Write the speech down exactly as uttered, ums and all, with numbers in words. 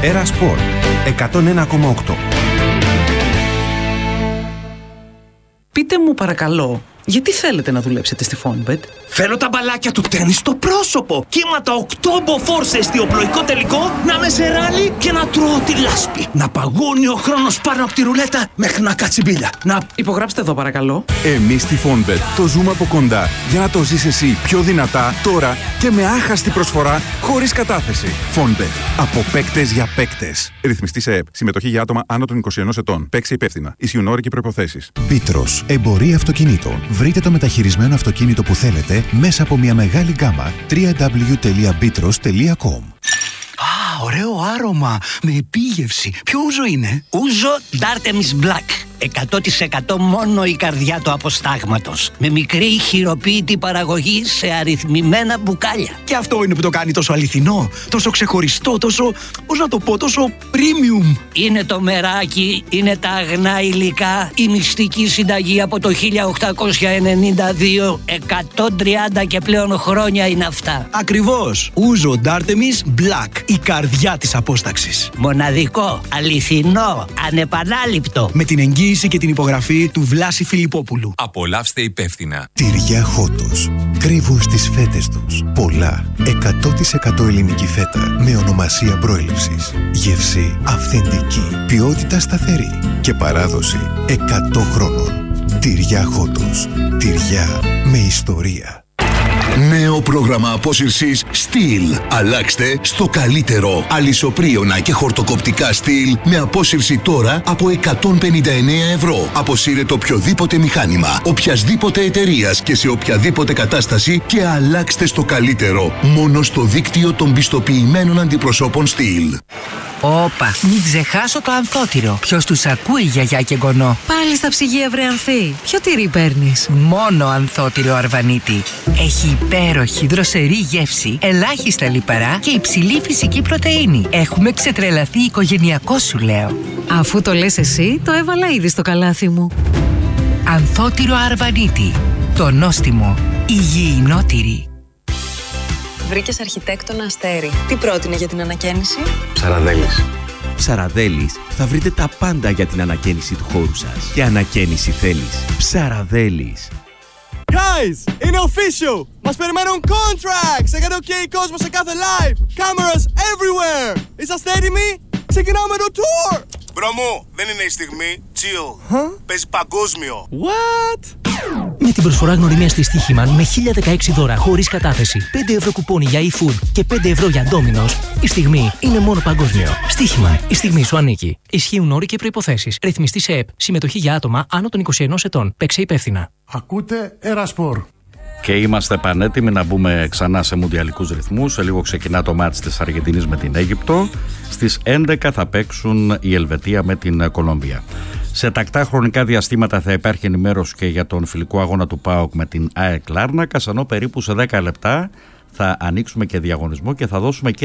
Έρα Σπορ εκατόν ένα κόμμα οκτώ. Πείτε μου παρακαλώ, γιατί θέλετε να δουλέψετε στη Fonbet? Θέλω τα μπαλάκια του τέννις στο πρόσωπο. Κύματα οκτώ μποφόρ σε εστιοπλοϊκό τελικό, να με σε ράλι και να τρώω τη λάσπη. Να παγώνει ο χρόνος πάνω από τη ρουλέτα μέχρι να κάτσει μπίλια. Να... Υπογράψτε εδώ παρακαλώ. Εμείς στη Fonbet το ζούμε από κοντά για να το ζεις εσύ πιο δυνατά τώρα και με άχαστη προσφορά χωρίς κατάθεση. Fonbet. Από παίκτες για παίκτες. Ρυθμιστή σε ΕΕΠ. Συμμετοχή για άτομα άνω των είκοσι ενός ετών. Παίξε υπεύθυνα. Ισχύουν όροι και προϋποθέσεις. Πίτρος. Εμπορία αυτοκινήτων. Βρείτε το μεταχειρισμένο αυτοκίνητο που θέλετε μέσα από μια μεγάλη γκάμα. double-u double-u double-u τελεία μπίτρος τελεία κομ. Α, ωραίο άρωμα. Με επίγευση. Ποιο ούζο είναι? Ούζο Dartemis Black. εκατό τοις εκατό μόνο η καρδιά του αποστάγματος. Με μικρή χειροποίητη παραγωγή σε αριθμημένα μπουκάλια. Και αυτό είναι που το κάνει τόσο αληθινό, τόσο ξεχωριστό, τόσο, πώς να το πω, τόσο premium. Είναι το μεράκι, είναι τα αγνά υλικά, η μυστική συνταγή από το χίλια οκτακόσια ενενήντα δύο. εκατόν τριάντα και πλέον χρόνια είναι αυτά. Ακριβώς. Ούζο Dartemis Black. Η καρδιά της απόσταξης. Μοναδικό, αληθινό, ανεπανάληπτο. Με την εγγύηση και την υπογραφή του Βλάση Φιλιππόπουλου. Απολαύστε υπεύθυνα. Τυριά Χότος. Κρύβουν στις φέτες τους πολλά. εκατό τοις εκατό ελληνική φέτα με ονομασία προέλευσης. Γεύση αυθεντική. Ποιότητα σταθερή. Και παράδοση εκατό χρόνων. Τυριά Χότος. Τυριά με ιστορία. Νέο πρόγραμμα απόσυρσης Steel. Αλλάξτε στο καλύτερο. Αλυσοπρίωνα και χορτοκοπτικά Steel με απόσυρση τώρα από εκατόν πενήντα εννέα ευρώ. Αποσύρετε οποιοδήποτε μηχάνημα, οποιασδήποτε εταιρείας και σε οποιαδήποτε κατάσταση και αλλάξτε στο καλύτερο. Μόνο στο δίκτυο των πιστοποιημένων αντιπροσώπων Steel. Όπα, μην ξεχάσω το ανθότυρο. Ποιος τους ακούει, γιαγιά και γονό? Πάλι στα ψυγεία, βρε Ανθή. Ποιο τυρί παίρνεις? Μόνο ανθότυρο Αρβανίτη. Έχει υπέροχη δροσερή γεύση, ελάχιστα λιπαρά και υψηλή φυσική πρωτεΐνη. Έχουμε ξετρελαθεί οικογενειακό, σου λέω. Αφού το λες εσύ, το έβαλα ήδη στο καλάθι μου. Ανθότυρο Αρβανίτη. Το νόστιμο. Υγιεινό τυρί. Βρήκες αρχιτέκτονα Αστέρι. Τι πρότεινε για την ανακαίνιση? Ψαραδέλης. Ψαραδέλης θα βρείτε τα πάντα για την ανακαίνιση του χώρου σας. Και ανακαίνιση θέλεις. Ψαραδέλης. Guys, είναι official! Μας περιμένουν contracts! Έκανε ok κόσμο σε κάθε live! Cameras everywhere! Είσαστε έτοιμοι? Ξεκινάμε το tour! Μπρο μου, δεν είναι η στιγμή. Chill. Huh? Παίζει παγκόσμιο. What? Με την προσφορά γνωριμίας της Στοίχημαν με χίλια δεκαέξι δώρα χωρίς κατάθεση, πέντε ευρώ κουπόνι για e-food και πέντε ευρώ για Domino's, η στιγμή είναι μόνο παγκόσμιο. Στοίχημαν, η στιγμή σου ανήκει. Ισχύουν όροι και προϋποθέσεις. Ρυθμιστή σε ΕΕΠ. Συμμετοχή για άτομα άνω των είκοσι ενός ετών. Παίξε υπεύθυνα. Ακούτε Έρα Σπορ. Και είμαστε πανέτοιμοι να μπούμε ξανά σε μουντιαλικούς ρυθμούς. Σε λίγο ξεκινά το μάτς της Αργεντινής με την Αίγυπτο. Στις έντεκα θα παίξουν η Ελβετία με την Κολομβία. Σε τακτά χρονικά διαστήματα θα υπάρχει ενημέρωση και για τον φιλικό αγώνα του ΠΑΟΚ με την ΑΕΚ Λάρνακας, ενώ περίπου σε δέκα λεπτά θα ανοίξουμε και διαγωνισμό και θα δώσουμε και